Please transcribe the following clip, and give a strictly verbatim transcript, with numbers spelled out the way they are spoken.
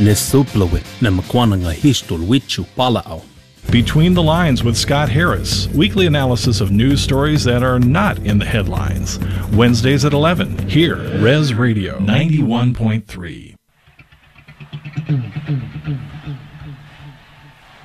Nesuplowe na makwananga histol wichu palao. Between the Lines with Scott Harris, weekly analysis of news stories that are not in the headlines. Wednesdays at eleven, here, Res Radio ninety-one point three.